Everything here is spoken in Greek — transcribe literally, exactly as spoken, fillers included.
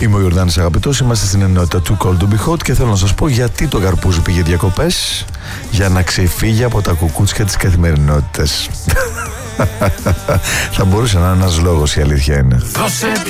Είμαι ο Ιορδάνης Αγαπητός, είμαστε στην ενότητα του Cold to Be Hot και θέλω να σας πω γιατί το Καρπούζι πήγε διακοπές. Για να ξεφύγει από τα κουκούτσια της καθημερινότητας. Θα μπορούσε να είναι ένας λόγος, η αλήθεια είναι.